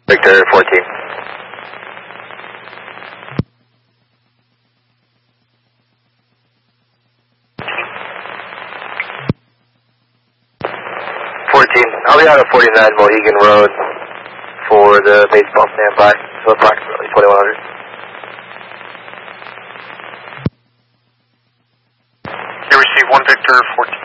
Victor 14. I'll be out at 49 Mohegan Road for the base ball standby, so approximately 2100. You receive 1 Victor 14.